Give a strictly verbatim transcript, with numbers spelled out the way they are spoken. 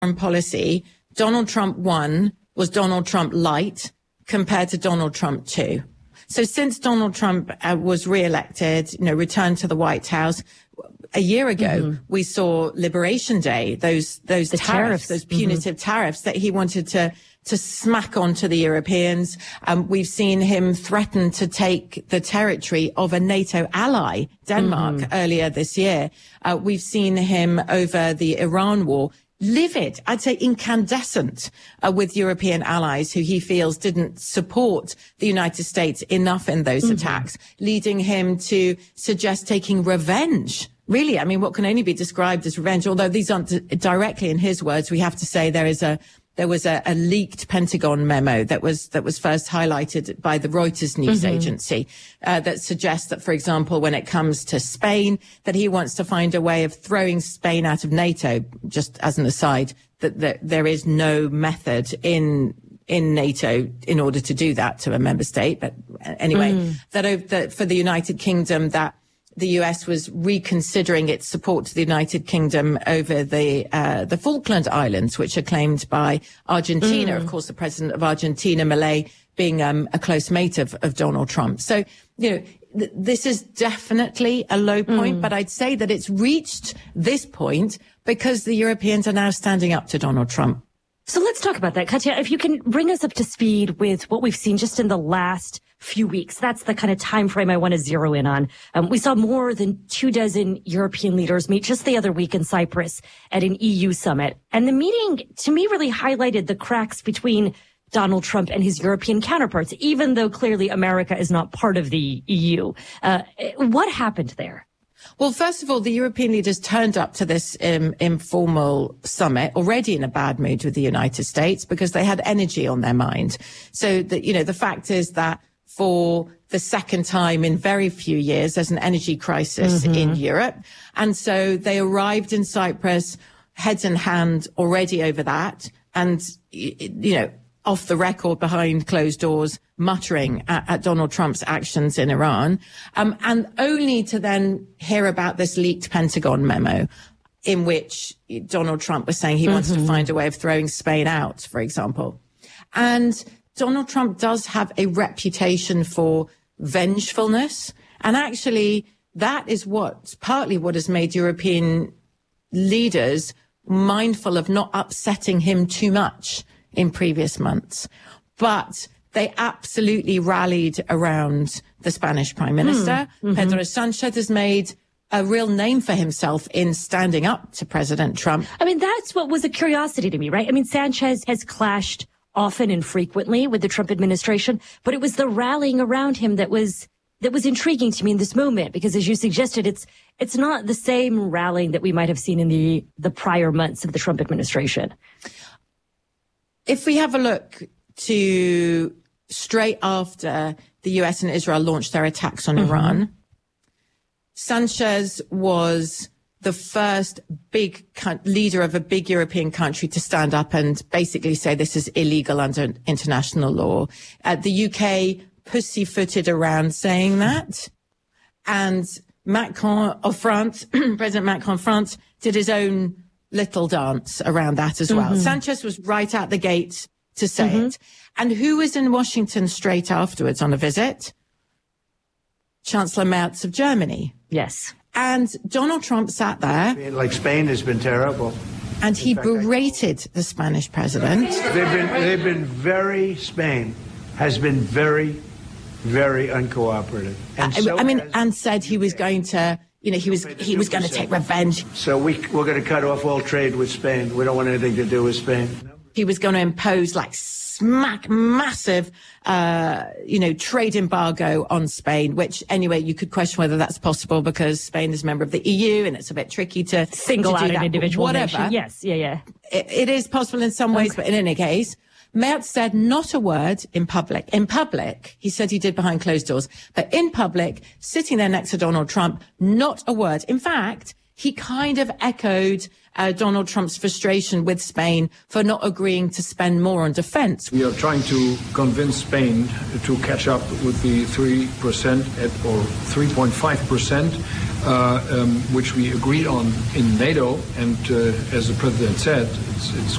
foreign policy, Donald Trump one was Donald Trump light compared to Donald Trump two. So since Donald Trump uh, was reelected, you know, returned to the White House a year ago, mm-hmm. we saw Liberation Day, those those tariffs, tariffs, those punitive mm-hmm. tariffs that he wanted to to smack onto the Europeans. Um, we've seen him threaten to take the territory of a NATO ally, Denmark, mm-hmm. earlier this year. Uh, we've seen him over the Iran war, livid, I'd say incandescent, uh, with European allies who he feels didn't support the United States enough in those mm-hmm. attacks, leading him to suggest taking revenge. Really, I mean, what can only be described as revenge, although these aren't d- directly in his words, we have to say there is a There was a, a leaked Pentagon memo that was that was first highlighted by the Reuters news mm-hmm. agency uh, that suggests that, for example, when it comes to Spain, that he wants to find a way of throwing Spain out of NATO. Just as an aside, that, that there is no method in in NATO in order to do that to a member state. But anyway, mm. that, that for the United Kingdom, that the U S was reconsidering its support to the United Kingdom over the uh, the Falkland Islands, which are claimed by Argentina. Mm. Of course, the president of Argentina, Milei, being um, a close mate of, of Donald Trump. So, you know, th- this is definitely a low point, mm. but I'd say that it's reached this point because the Europeans are now standing up to Donald Trump. So let's talk about that. Katya, if you can bring us up to speed with what we've seen just in the last few weeks. That's the kind of time frame I want to zero in on. Um, we saw more than two dozen European leaders meet just the other week in Cyprus at an E U summit. And the meeting, to me, really highlighted the cracks between Donald Trump and his European counterparts, even though clearly America is not part of the E U. Uh, what happened there? Well, first of all, the European leaders turned up to this um, informal summit already in a bad mood with the United States because they had energy on their mind. So, that, you know, the fact is that for the second time in very few years, there's an energy crisis mm-hmm. in Europe. And so they arrived in Cyprus, heads in hand already over that. And, you know, off the record behind closed doors, muttering at, at Donald Trump's actions in Iran, um, and only to then hear about this leaked Pentagon memo in which Donald Trump was saying he mm-hmm. wants to find a way of throwing Spain out, for example. And Donald Trump does have a reputation for vengefulness. And actually, that is what partly what has made European leaders mindful of not upsetting him too much in previous months. But they absolutely rallied around the Spanish Prime Minister. Mm-hmm. Pedro Sanchez has made a real name for himself in standing up to President Trump. I mean, that's what was a curiosity to me, right? I mean, Sanchez has clashed often and frequently with the Trump administration, but it was the rallying around him that was that was intriguing to me in this moment, because as you suggested, it's it's not the same rallying that we might have seen in the the prior months of the Trump administration. If we have a look to straight after the U S and Israel launched their attacks on mm-hmm. Iran, Sanchez was the first big co- leader of a big European country to stand up and basically say this is illegal under international law. Uh, the U K pussyfooted around saying that. And Macron of France, President Macron of France, did his own little dance around that as well. Mm-hmm. Sanchez was right out the gate to say mm-hmm. it. And who was in Washington straight afterwards on a visit? Chancellor Merz of Germany. Yes. And Donald Trump sat there. Like Spain has been terrible. And he fact, berated the Spanish president. They've been, they've been very, Spain has been very, very uncooperative. And I, so I mean, and said he was going to, you know, he was he was going to take revenge. So we, we're going to cut off all trade with Spain. We don't want anything to do with Spain. He was going to impose like smack massive, uh, you know, trade embargo on Spain, which anyway, you could question whether that's possible because Spain is a member of the E U and it's a bit tricky to single to do out that. an individual Whatever. nation. Yes. Yeah. Yeah. It, it is possible in some ways, okay. But in any case, Merz said not a word in public. In public, he said he did behind closed doors, but in public, sitting there next to Donald Trump, not a word. In fact, he kind of echoed uh, Donald Trump's frustration with Spain for not agreeing to spend more on defense. We are trying to convince Spain to catch up with the three percent at, or three point five percent uh, um, which we agreed on in NATO. And uh, as the President said, it's, it's